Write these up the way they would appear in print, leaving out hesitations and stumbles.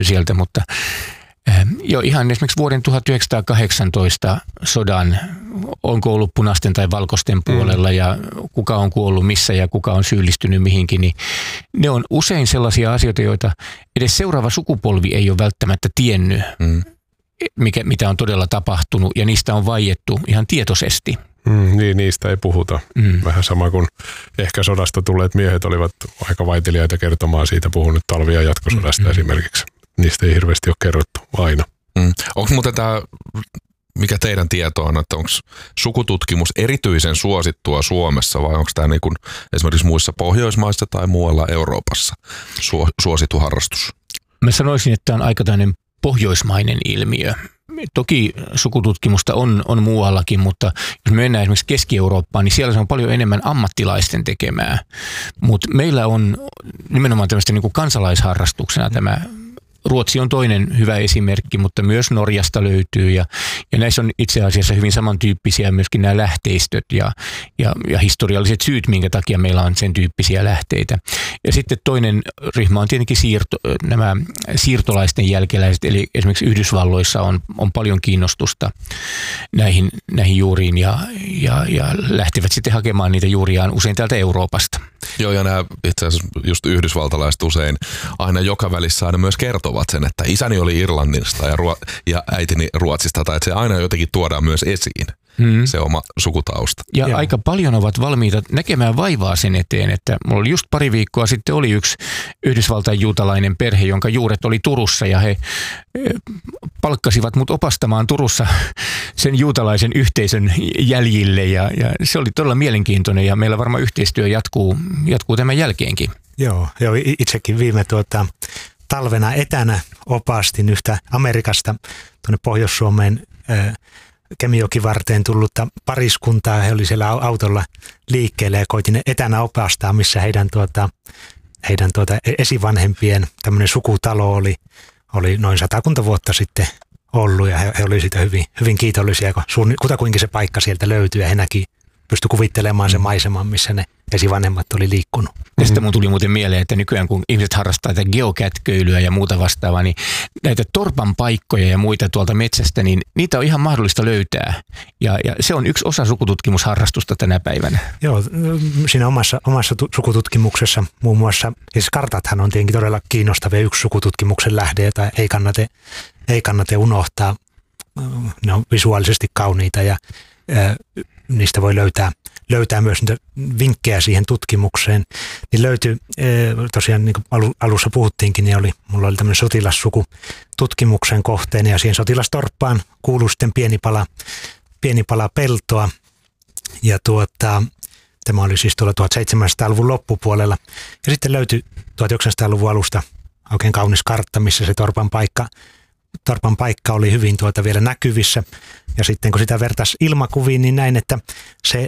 sieltä, mutta jo ihan esimerkiksi vuoden 1918 sodan, onko ollut punaisten tai valkoisten puolella ja kuka on kuollut missä ja kuka on syyllistynyt mihinkin, niin ne on usein sellaisia asioita, joita edes seuraava sukupolvi ei ole välttämättä tiennyt, mitä on todella tapahtunut, ja niistä on vaiettu ihan tietoisesti. Niin, niistä ei puhuta. Vähän sama kuin ehkä sodasta tulleet miehet olivat aika vaiteliaita kertomaan siitä, puhun nyt talvi- ja jatkosodasta esimerkiksi. Niistä ei hirveästi ole kerrottu aina. Onko muuten tämä, mikä teidän tieto on, että onko sukututkimus erityisen suosittua Suomessa vai onko tämä niin kuin esimerkiksi muissa Pohjoismaissa tai muualla Euroopassa suosittu harrastus? Mä sanoisin, että tämä on aika tämmöinen pohjoismainen ilmiö. Toki sukututkimusta on muuallakin, mutta jos me mennään esimerkiksi Keski-Eurooppaan, niin siellä se on paljon enemmän ammattilaisten tekemää. Mutta meillä on nimenomaan tämmöistä niin kuin kansalaisharrastuksena tämä. Ruotsi on toinen hyvä esimerkki, mutta myös Norjasta löytyy ja näissä on itse asiassa hyvin samantyyppisiä myöskin nämä lähteistöt ja historialliset syyt, minkä takia meillä on sen tyyppisiä lähteitä. Ja sitten toinen ryhmä on tietenkin nämä siirtolaisten jälkeläiset, eli esimerkiksi Yhdysvalloissa on paljon kiinnostusta näihin juuriin ja lähtevät sitten hakemaan niitä juuriaan usein täältä Euroopasta. Joo, ja nämä itse asiassa just yhdysvaltalaiset usein aina joka välissä aina myös kertovat sen, että isäni oli Irlannista ja äitini Ruotsista, tai että se aina jotenkin tuodaan myös esiin, se oma sukutausta. Ja aika paljon ovat valmiita näkemään vaivaa sen eteen, että mulla oli just pari viikkoa sitten oli yksi Yhdysvaltain juutalainen perhe, jonka juuret oli Turussa, ja he palkkasivat mut opastamaan Turussa sen juutalaisen yhteisön jäljille, ja se oli todella mielenkiintoinen, ja meillä varmaan yhteistyö jatkuu tämän jälkeenkin. Joo, itsekin viime talvena etänä opastin yhtä Amerikasta tuonne Pohjois-Suomeen Kemijokivarteen tullutta pariskuntaa. He oli siellä autolla liikkeellä ja koitin etänä opastaa, missä heidän esivanhempien tämmöinen sukutalo oli noin 100 vuotta sitten ollut, ja he olivat siitä hyvin kiitollisia, kun kutakuinkin se paikka sieltä löytyi, ja he pystyi kuvittelemaan sen maiseman, missä ne esivanhemmat oli liikkunut. Ja sitten mun tuli muuten mieleen, että nykyään kun ihmiset harrastaa tätä geokätköilyä ja muuta vastaavaa, niin näitä torpan paikkoja ja muita tuolta metsästä, niin niitä on ihan mahdollista löytää. Ja se on yksi osa sukututkimusharrastusta tänä päivänä. Joo, siinä omassa sukututkimuksessa muun muassa, siis kartathan on tietenkin todella kiinnostavia yksi sukututkimuksen lähde, jota ei kannata unohtaa. Ne on visuaalisesti kauniita ja niistä voi löytää myös niitä vinkkejä siihen tutkimukseen. Niin löytyi, tosiaan niin kuin alussa puhuttiinkin, niin mulla oli tämmöinen sotilassukututkimuksen kohteena, ja siihen sotilastorppaan kuului sitten pieni pala peltoa. Ja tämä oli siis tuolla 1700-luvun loppupuolella. Ja sitten löytyi 1900-luvun alusta oikein kaunis kartta, missä se torpan paikka oli hyvin vielä näkyvissä. Ja sitten kun sitä vertaisi ilmakuviin, niin näin, että se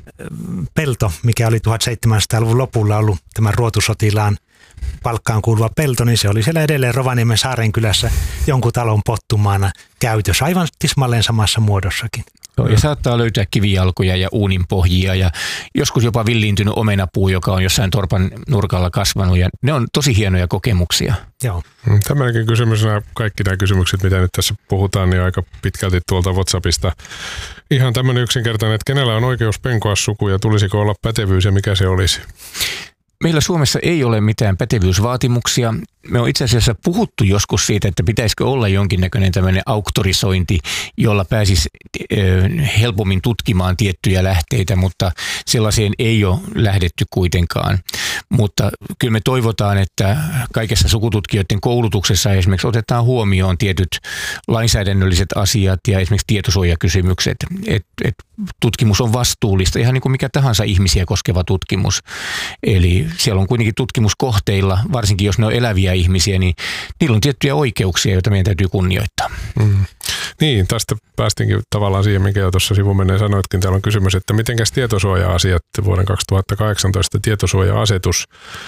pelto, mikä oli 1700-luvun lopulla ollut tämän ruotusotilaan palkkaan kuuluva pelto, niin se oli siellä edelleen Rovaniemen Saarenkylässä jonkun talon pottumaana käytössä, aivan tismalleen samassa muodossakin. Ja saattaa löytää kivijalkoja ja uuninpohjia ja joskus jopa villiintynyt omenapuu, joka on jossain torpan nurkalla kasvanut, ja ne on tosi hienoja kokemuksia. Joo. Tämäkin kysymys, kaikki nämä kysymykset, mitä nyt tässä puhutaan, niin aika pitkälti tuolta WhatsAppista. Ihan tämmöinen yksinkertainen, että kenellä on oikeus penkoa suku ja tulisiko olla pätevyys ja mikä se olisi? Meillä Suomessa ei ole mitään pätevyysvaatimuksia. Me on itse asiassa puhuttu joskus siitä, että pitäisikö olla jonkinnäköinen tämmöinen auktorisointi, jolla pääsisi helpommin tutkimaan tiettyjä lähteitä, mutta sellaiseen ei ole lähdetty kuitenkaan. Mutta kyllä me toivotaan, että kaikessa sukututkijoiden koulutuksessa esimerkiksi otetaan huomioon tietyt lainsäädännölliset asiat ja esimerkiksi tietosuojakysymykset. Et tutkimus on vastuullista, ihan niin kuin mikä tahansa ihmisiä koskeva tutkimus. Eli siellä on kuitenkin tutkimuskohteilla, varsinkin jos ne on eläviä ihmisiä, niin niillä on tiettyjä oikeuksia, joita meidän täytyy kunnioittaa. Niin, tästä päästinkin tavallaan siihen, mikä jo tuossa sivumenneen sanoitkin. Täällä on kysymys, että mitenkäs tietosuoja-asiat, vuoden 2018 tietosuoja-asetus,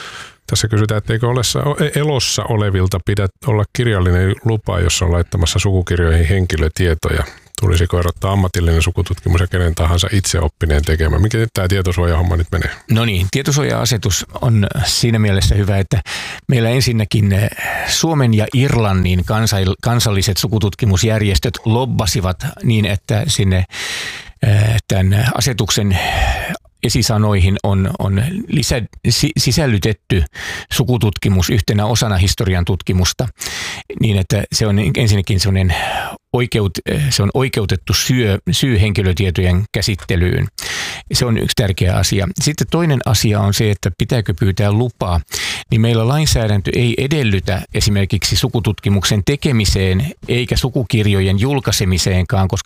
Tässä kysytään, että eikö elossa olevilta pidä olla kirjallinen lupa, jossa on laittamassa sukukirjoihin henkilötietoja. Tulisiko erottaa ammatillinen sukututkimus ja kenen tahansa itseoppineen tekemä? Mikä tämä tietosuojahomma nyt menee? No niin, tietosuoja-asetus on siinä mielessä hyvä, että meillä ensinnäkin Suomen ja Irlannin kansalliset sukututkimusjärjestöt lobbasivat niin, että sinne tämän asetuksen esisanoihin on sisällytetty sukututkimus yhtenä osana historian tutkimusta niin, että se on ensinnäkin se on oikeutettu syy henkilötietojen käsittelyyn. Se on yksi tärkeä asia. Sitten toinen asia on se, että pitääkö pyytää lupaa. Niin meillä lainsäädäntö ei edellytä esimerkiksi sukututkimuksen tekemiseen eikä sukukirjojen julkaisemiseenkaan, koska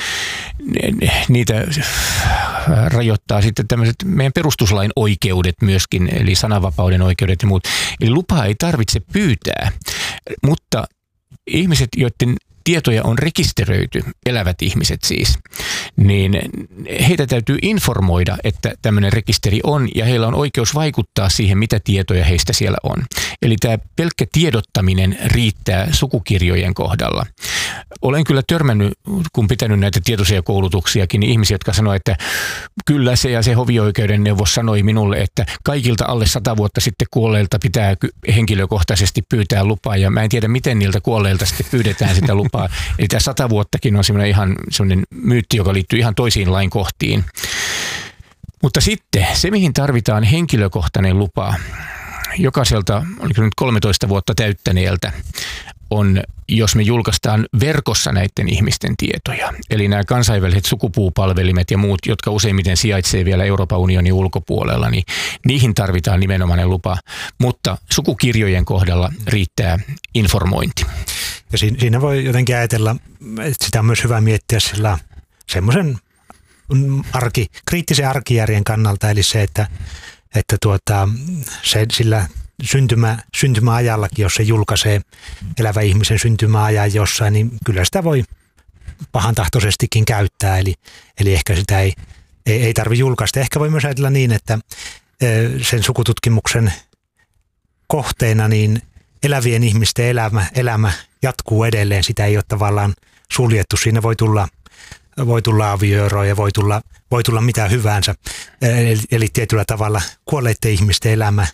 niitä rajoittaa sitten tämmöiset meidän perustuslain oikeudet myöskin, eli sananvapauden oikeudet ja muut. Eli lupaa ei tarvitse pyytää, mutta ihmiset, joiden tietoja on rekisteröity, elävät ihmiset siis, niin heitä täytyy informoida, että tämmöinen rekisteri on ja heillä on oikeus vaikuttaa siihen, mitä tietoja heistä siellä on. Eli tämä pelkkä tiedottaminen riittää sukukirjojen kohdalla. Olen kyllä törmännyt, kun pitänyt näitä tietosuojakoulutuksiakin, niin ihmisiä, jotka sanoo, että kyllä se ja se hovioikeuden neuvos sanoi minulle, että kaikilta alle 100 vuotta sitten kuolleilta pitää henkilökohtaisesti pyytää lupaa ja mä en tiedä, miten niiltä kuolleilta sitten pyydetään sitä lupaa. Eli tämä 100 vuottakin on semmoinen myytti, joka liittyy ihan toisiin lainkohtiin. Mutta sitten se, mihin tarvitaan henkilökohtainen lupa jokaiselta, oliko nyt 13 vuotta täyttäneeltä, on, jos me julkaistaan verkossa näiden ihmisten tietoja. Eli nämä kansainväliset sukupuupalvelimet ja muut, jotka useimmiten sijaitsee vielä Euroopan unionin ulkopuolella, niin niihin tarvitaan nimenomainen lupa. Mutta sukukirjojen kohdalla riittää informointi. Ja siinä voi jotenkin ajatella, että sitä on myös hyvä miettiä sillä semmoisen kriittisen arkijärjen kannalta, eli se, että sillä syntymäajallakin, jos se julkaisee elävä ihmisen syntymäajan jossain, niin kyllä sitä voi pahantahtoisestikin käyttää, eli ehkä sitä ei tarvitse julkaista. Ehkä voi myös ajatella niin, että sen sukututkimuksen kohteena niin elävien ihmisten elämä jatkuu edelleen, sitä ei ole tavallaan suljettu. Siinä voi tulla avioeroa ja voi tulla mitä hyvänsä. Eli tietyllä tavalla kuolleiden ihmisten elämä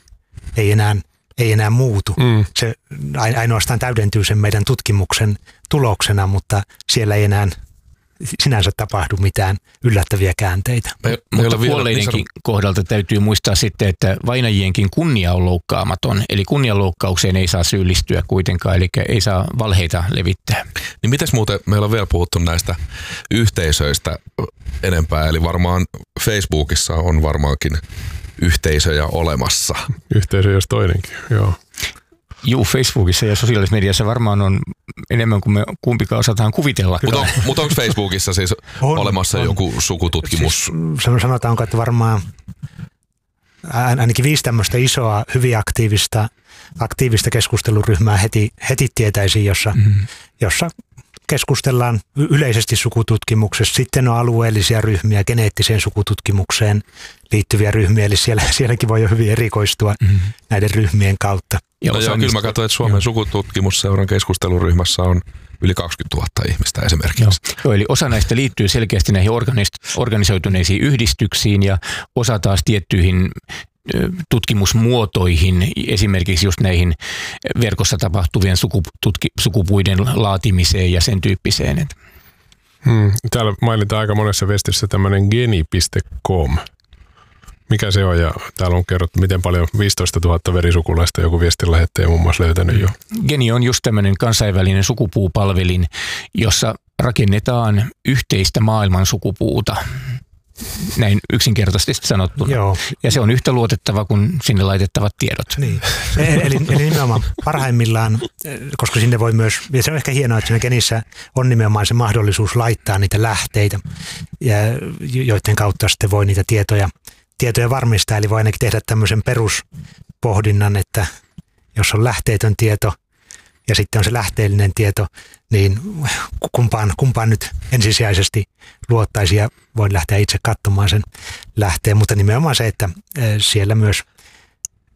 ei enää muutu. Se ainoastaan täydentyy sen meidän tutkimuksen tuloksena, mutta siellä ei enää sinänsä tapahdu mitään yllättäviä käänteitä. Mutta kuolleidenkin kohdalta täytyy muistaa sitten, että vainajienkin kunnia on loukkaamaton. Eli kunnianloukkaukseen ei saa syyllistyä kuitenkaan, eli ei saa valheita levittää. Niin mites muuten, meillä on vielä puhuttu näistä yhteisöistä enempää, eli varmaan Facebookissa on varmaankin yhteisöjä olemassa. Yhteisö jos toinenkin, joo. Juu, Facebookissa ja sosiaalisessa mediassa varmaan on enemmän kuin me kumpikaan osataan kuvitella. Mutta onko Facebookissa siis olemassa joku sukututkimus? Siis sanotaanko, että varmaan ainakin 5 tämmöistä isoa, hyvin aktiivista keskusteluryhmää heti tietäisiin, jossa keskustellaan yleisesti sukututkimuksessa. Sitten on alueellisia ryhmiä, geneettiseen sukututkimukseen liittyviä ryhmiä, eli sielläkin voi jo hyvin erikoistua näiden ryhmien kautta. Kyllä mä katsoin, että Suomen sukututkimusseuran keskusteluryhmässä on yli 20 000 ihmistä esimerkiksi. Joo, eli osa näistä liittyy selkeästi näihin organisoituneisiin yhdistyksiin ja osa taas tiettyihin tutkimusmuotoihin, esimerkiksi just näihin verkossa tapahtuvien sukupuiden laatimiseen ja sen tyyppiseen. Täällä mainitaan aika monessa vestissä tämmöinen geni.com. Mikä se on? Ja täällä on kerrottu, miten paljon 15 000 verisukulaista joku viestinlähettäjä muun muassa löytänyt jo. Geni on just tämmöinen kansainvälinen sukupuupalvelin, jossa rakennetaan yhteistä maailman sukupuuta. Näin yksinkertaisesti sanottuna. Joo. Ja se on yhtä luotettava kuin sinne laitettavat tiedot. Niin. Eli nimenomaan parhaimmillaan, koska sinne voi myös, ja se on ehkä hienoa, että siinä Genissä on nimenomaan se mahdollisuus laittaa niitä lähteitä, joiden kautta sitten voi niitä tietoja varmistaa. Eli voi ainakin tehdä tämmöisen peruspohdinnan, että jos on lähteetön tieto ja sitten on se lähteellinen tieto, niin kumpaan nyt ensisijaisesti luottaisi ja voin lähteä itse katsomaan sen lähteen. Mutta nimenomaan se, että siellä myös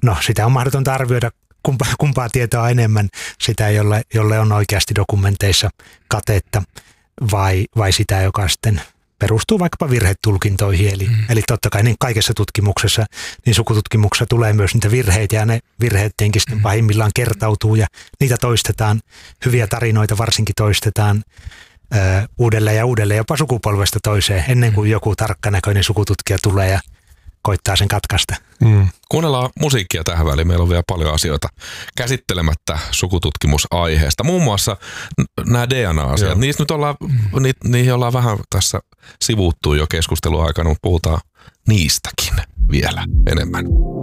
No sitä on mahdotonta arvioida kumpaa tietoa enemmän, sitä jolle on oikeasti dokumenteissa katetta vai sitä, joka sitten perustuu vaikkapa virhetulkintoihin. Eli totta kai niin kaikessa tutkimuksessa, niin sukututkimuksessa tulee myös niitä virheitä ja ne virheet tietenkin sitten pahimmillaan kertautuu ja niitä toistetaan. Hyviä tarinoita varsinkin toistetaan uudelleen ja uudelleen jopa sukupolvesta toiseen ennen kuin joku tarkkanäköinen sukututkija tulee ja koittaa sen katkaista. Kuunnellaan musiikkia tähän väliin. Meillä on vielä paljon asioita käsittelemättä sukututkimusaiheesta. Muun muassa nämä DNA-asiat. Niihin ollaan vähän tässä sivuuttu jo keskustelun aikana, mutta puhutaan niistäkin vielä enemmän.